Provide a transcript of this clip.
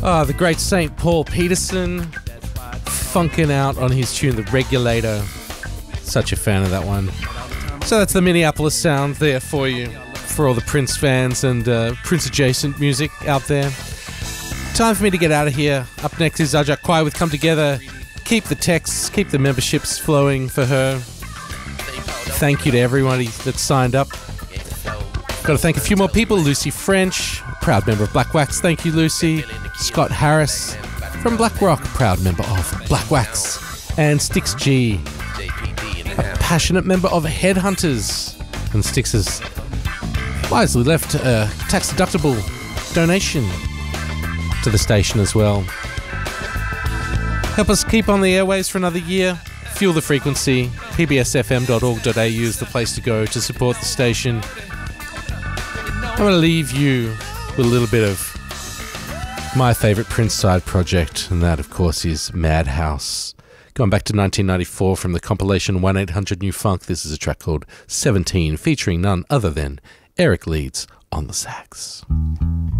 Ah, the great St. Paul Peterson, funking out on his tune, The Regulator. Such a fan of that one. So that's the Minneapolis sound there for you, for all the Prince fans and Prince adjacent music out there. Time for me to get out of here. Up next is Ajak Kwai with Come Together. Keep the texts, keep the memberships flowing for her. Thank you to everybody that signed up. Got to thank a few more people. Lucy French, proud member of Black Wax. Thank you, Lucy. Scott Harris from Black Rock, proud member of Black Wax. And Styx G, a passionate member of Headhunters. And Styx has wisely left a tax-deductible donation to the station as well. Help us keep on the airwaves for another year. Fuel the frequency. pbsfm.org.au is the place to go to support the station. I'm going to leave you with a little bit of my favourite Prince side project, and that, of course, is Madhouse. Going back to 1994 from the compilation 1-800 New Funk, this is a track called 17, featuring none other than Eric Leeds on the sax.